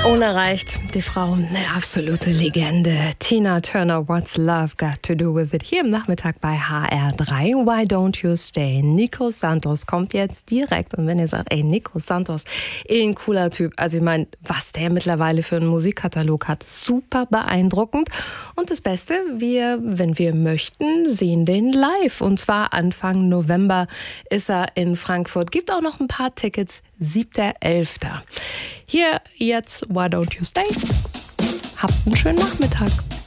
Unerreicht, die Frau, eine absolute Legende. Tina Turner, What's Love Got to Do with It? Hier im Nachmittag bei HR3. Why Don't You Stay? Nico Santos kommt jetzt direkt. Und wenn ihr sagt, ey, Nico Santos, ein cooler Typ. Also ich meine, was der mittlerweile für einen Musikkatalog hat, super beeindruckend. Und das Beste, wir, wenn wir möchten, sehen den live. Und zwar Anfang November ist er in Frankfurt. Gibt auch noch ein paar Tickets, 7.11. Hier jetzt Why Don't You Stay? Habt einen schönen Nachmittag.